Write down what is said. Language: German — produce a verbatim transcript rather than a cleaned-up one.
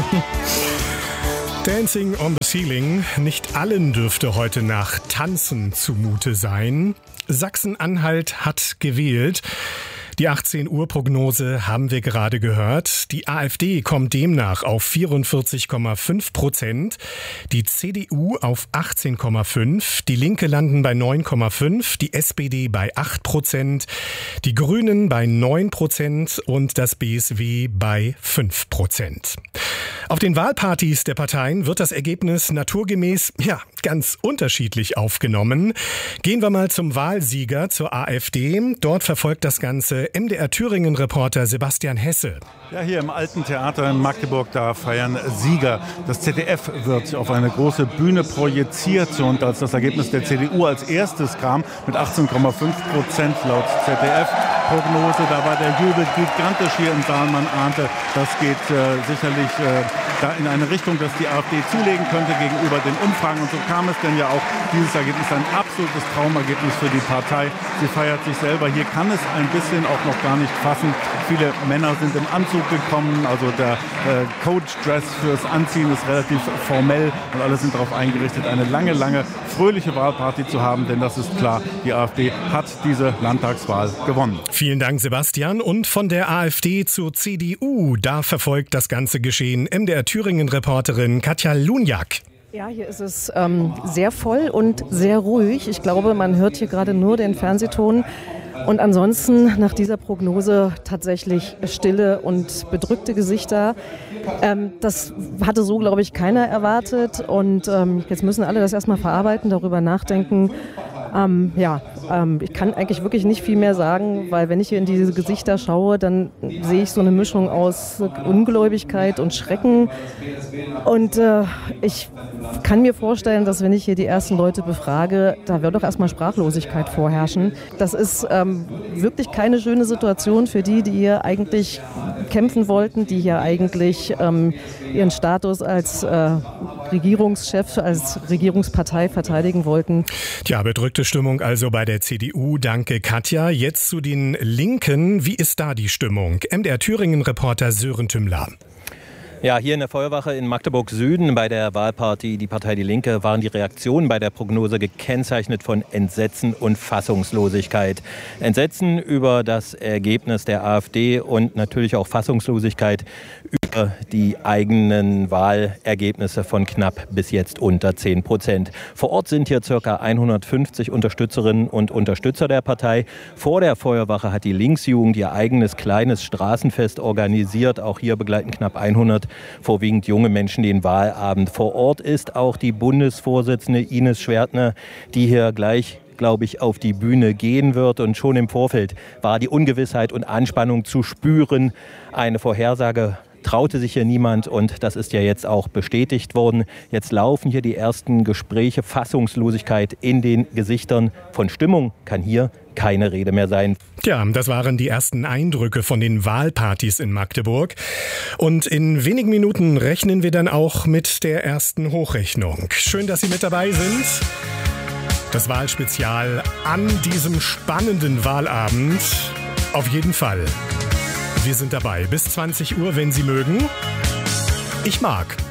Dancing on the Ceiling. Nicht allen dürfte heute nach Tanzen zumute sein. Sachsen-Anhalt hat gewählt. Die achtzehn Uhr Prognose haben wir gerade gehört. Die AfD kommt demnach auf vierundvierzig Komma fünf Prozent, die C D U auf achtzehn Komma fünf, die Linke landen bei neun Komma fünf, die S P D bei acht Prozent, die Grünen bei neun Prozent und das B S W bei fünf Prozent. Auf den Wahlpartys der Parteien wird das Ergebnis naturgemäß, ja, ganz unterschiedlich aufgenommen. Gehen wir mal zum Wahlsieger, zur AfD. Dort verfolgt das Ganze M D R-Thüringen-Reporter Sebastian Hesse. Ja, hier im Alten Theater in Magdeburg, da feiern Sieger. Das Z D F wird auf eine große Bühne projiziert. Und als das Ergebnis der C D U als erstes kam, mit achtzehn Komma fünf Prozent laut Z D F-Prognose, da war der Jubel gigantisch hier im Saal. Man ahnte, das geht äh, sicherlich äh, da in eine Richtung, dass die AfD zulegen könnte gegenüber den Umfragen. Und so kam es denn ja auch. Dieses Ergebnis ein absolutes Traumergebnis für die Partei. Sie feiert sich selber. Hier kann es ein bisschen auch noch gar nicht fassen. Viele Männer sind im Anzug gekommen. Also der äh, Coach-Dress fürs Anziehen ist relativ formell. Und alle sind darauf eingerichtet, eine lange, lange fröhliche Wahlparty zu haben. Denn das ist klar, die AfD hat diese Landtagswahl gewonnen. Vielen Dank, Sebastian. Und von der AfD zur C D U, da verfolgt das ganze Geschehen M D R-Thüringen-Reporterin Katja Lunjak. Ja, hier ist es ähm, sehr voll und sehr ruhig. Ich glaube, man hört hier gerade nur den Fernsehton. Und ansonsten nach dieser Prognose tatsächlich stille und bedrückte Gesichter. Ähm, das hatte so, glaube ich, keiner erwartet. Und ähm, jetzt müssen alle das erstmal verarbeiten, darüber nachdenken. Ähm, ja, ähm, ich kann eigentlich wirklich nicht viel mehr sagen, weil wenn ich hier in diese Gesichter schaue, dann sehe ich so eine Mischung aus Ungläubigkeit und Schrecken. Und äh, ich kann mir vorstellen, dass wenn ich hier die ersten Leute befrage, da wird doch erstmal Sprachlosigkeit vorherrschen. Das ist ähm, wirklich keine schöne Situation für die, die hier eigentlich kämpfen wollten, die hier eigentlich ähm, ihren Status als äh, Regierungschef, als Regierungspartei verteidigen wollten. Tja, bedrückte Stimmung also bei der C D U. Danke, Katja. Jetzt zu den Linken. Wie ist da die Stimmung? M D R-Thüringen-Reporter Sören Tümmler. Ja, hier in der Feuerwache in Magdeburg Süden bei der Wahlparty Die Partei Die Linke waren die Reaktionen bei der Prognose gekennzeichnet von Entsetzen und Fassungslosigkeit. Entsetzen über das Ergebnis der AfD und natürlich auch Fassungslosigkeit über die eigenen Wahlergebnisse von knapp bis jetzt unter zehn Prozent. Vor Ort sind hier ca. hundertfünfzig Unterstützerinnen und Unterstützer der Partei. Vor der Feuerwache hat die Linksjugend ihr eigenes kleines Straßenfest organisiert. Auch hier begleiten knapp hundert vorwiegend junge Menschen den Wahlabend. Vor Ort ist auch die Bundesvorsitzende Ines Schwertner, die hier gleich, glaube ich, auf die Bühne gehen wird. Und schon im Vorfeld war die Ungewissheit und Anspannung zu spüren. Eine Vorhersage traute sich hier niemand und das ist ja jetzt auch bestätigt worden. Jetzt laufen hier die ersten Gespräche, Fassungslosigkeit in den Gesichtern. Von Stimmung kann hier keine Rede mehr sein. Tja, das waren die ersten Eindrücke von den Wahlpartys in Magdeburg. Und in wenigen Minuten rechnen wir dann auch mit der ersten Hochrechnung. Schön, dass Sie mit dabei sind. Das Wahlspezial an diesem spannenden Wahlabend. Auf jeden Fall. Wir sind dabei bis zwanzig Uhr, wenn Sie mögen. Ich mag.